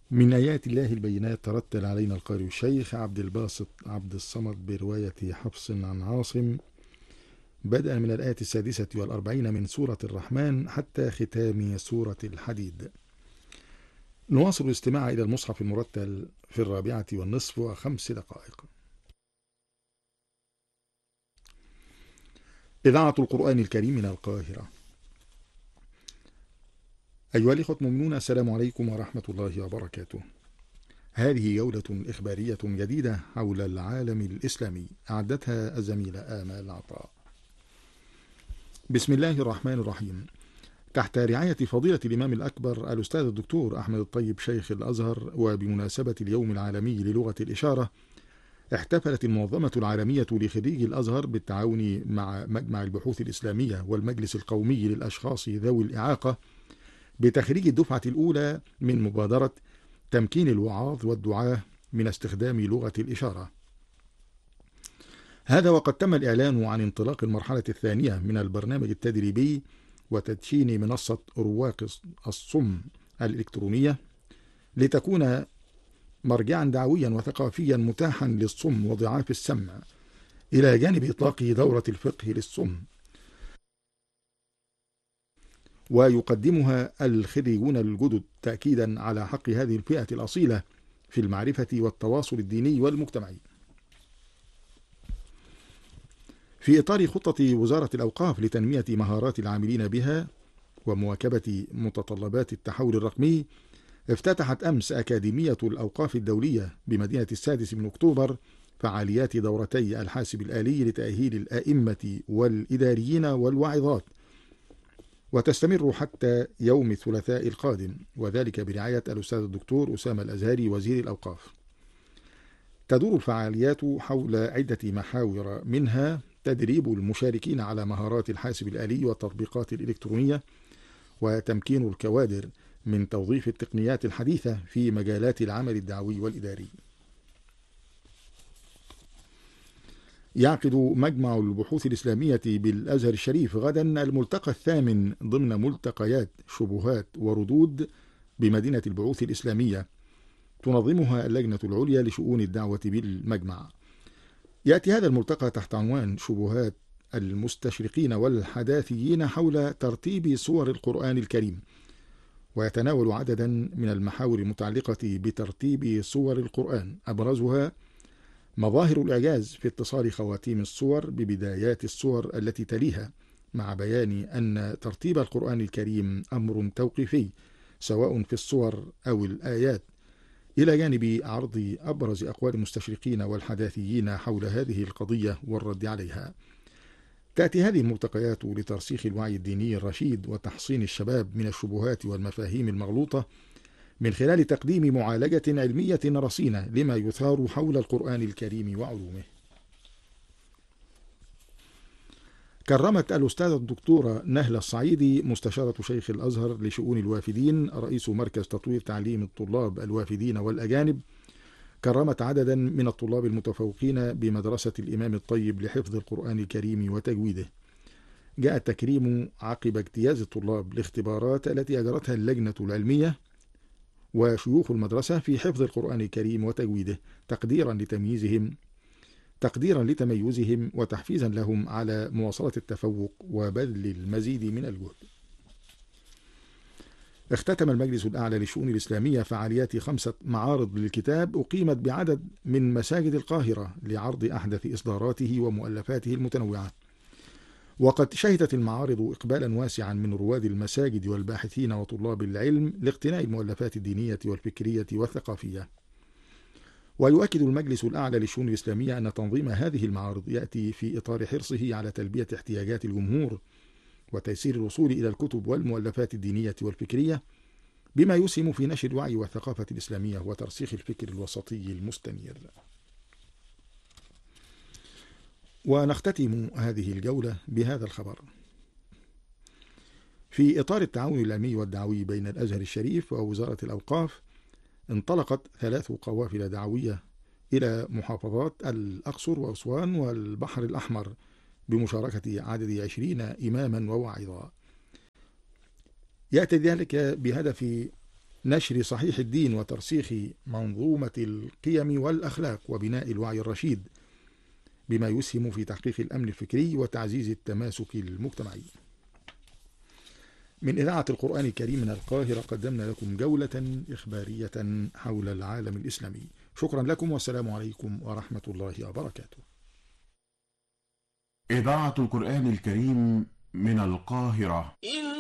من آيات الله البينات ترتل علينا القارئ الشيخ عبد الباسط عبد الصمد برواية حفص عن عاصم بدءا من الآية 46 من سورة الرحمن حتى ختام سورة الحديد. نواصل الاستماع إلى المصحف المرتل في 4:05. إذاعة القرآن الكريم من القاهرة. أيها الإخوة المؤمنون، السلام عليكم ورحمة الله وبركاته. هذه جولة إخبارية جديدة حول العالم الإسلامي أعدتها الزميلة آمال عطاء. بسم الله الرحمن الرحيم. تحت رعاية فضيلة الإمام الأكبر الأستاذ الدكتور أحمد الطيب شيخ الأزهر، وبمناسبة اليوم العالمي للغة الإشارة، احتفلت المنظمة العالمية لخريجي الأزهر بالتعاون مع مجمع البحوث الإسلامية والمجلس القومي للأشخاص ذوي الإعاقة بتخريج الدفعة الأولى من مبادرة تمكين الوعاظ والدعاة من استخدام لغة الإشارة. هذا وقد تم الإعلان عن انطلاق المرحلة الثانية من البرنامج التدريبي وتدشين منصة رواق الصم الإلكترونية لتكون مرجعا دعويا وثقافيا متاحا للصم وضعاف السمع، إلى جانب إطلاق دورة الفقه للصم، ويقدمها الخريجون الجدد تأكيدا على حق هذه الفئة الأصيلة في المعرفة والتواصل الديني والمجتمعي. في إطار خطة وزارة الأوقاف لتنمية مهارات العاملين بها ومواكبة متطلبات التحول الرقمي، افتتحت أمس أكاديمية الأوقاف الدولية بمدينة 6 أكتوبر فعاليات دورتي الحاسب الآلي لتأهيل الآئمة والإداريين والواعظات، وتستمر حتى يوم الثلاثاء القادم، وذلك برعاية الأستاذ الدكتور أسامة الأزهري وزير الأوقاف. تدور الفعاليات حول عدة محاور، منها تدريب المشاركين على مهارات الحاسب الآلي والتطبيقات الإلكترونية، وتمكين الكوادر من توظيف التقنيات الحديثة في مجالات العمل الدعوي والإداري. يعقد مجمع البحوث الإسلامية بالأزهر الشريف غدا الملتقى الثامن ضمن ملتقيات شبهات وردود بمدينة البعوث الإسلامية، تنظمها اللجنة العليا لشؤون الدعوة بالمجمع. يأتي هذا الملتقى تحت عنوان شبهات المستشرقين والحداثيين حول ترتيب سور القرآن الكريم، ويتناول عددا من المحاور المتعلقة بترتيب سور القرآن، أبرزها مظاهر الإعجاز في اتصال خواتيم السور ببدايات السور التي تليها، مع بيان أن ترتيب القرآن الكريم أمر توقيفي سواء في السور أو الآيات، إلى جانب عرض أبرز أقوال المستشرقين والحداثيين حول هذه القضية والرد عليها. تأتي هذه الملتقيات لترسيخ الوعي الديني الرشيد وتحصين الشباب من الشبهات والمفاهيم المغلوطة، من خلال تقديم معالجة علمية رصينة لما يثار حول القرآن الكريم وعلومه. كرمت الأستاذة الدكتورة نهلة الصعيدي مستشارة شيخ الأزهر لشؤون الوافدين رئيس مركز تطوير تعليم الطلاب الوافدين والأجانب، كرمت عددا من الطلاب المتفوقين بمدرسة الإمام الطيب لحفظ القرآن الكريم وتجويده. جاء التكريم عقب اجتياز الطلاب لاختبارات التي أجرتها اللجنة العلمية وشيوخ المدرسة في حفظ القرآن الكريم وتجويده، تقديرا لتميزهم وتحفيزا لهم على مواصلة التفوق وبذل المزيد من الجهد. اختتم المجلس الأعلى للشؤون الإسلامية فعاليات 5 معارض للكتاب أقيمت بعدد من مساجد القاهرة لعرض أحدث إصداراته ومؤلفاته المتنوعة، وقد شهدت المعارض إقبالا واسعا من رواد المساجد والباحثين وطلاب العلم لاقتناء المؤلفات الدينية والفكرية والثقافية. ويؤكد المجلس الأعلى للشؤون الإسلامية أن تنظيم هذه المعارض يأتي في إطار حرصه على تلبية احتياجات الجمهور وتيسير الوصول إلى الكتب والمؤلفات الدينية والفكرية، بما يسهم في نشر الوعي والثقافة الإسلامية وترسيخ الفكر الوسطي المستنير. ونختتم هذه الجولة بهذا الخبر. في إطار التعاون العلمي والدعوي بين الأزهر الشريف ووزارة الأوقاف، انطلقت 3 قوافل دعوية إلى محافظات الأقصر وأسوان والبحر الأحمر بمشاركة عدد 20 إماما وواعظا. يأتي ذلك بهدف نشر صحيح الدين وترسيخ منظومة القيم والأخلاق وبناء الوعي الرشيد، بما يسهم في تحقيق الأمن الفكري وتعزيز التماسك المجتمعي. من إذاعة القرآن الكريم من القاهرة قدمنا لكم جولة إخبارية حول العالم الإسلامي. شكرا لكم والسلام عليكم ورحمة الله وبركاته. إذاعة القرآن الكريم من القاهرة.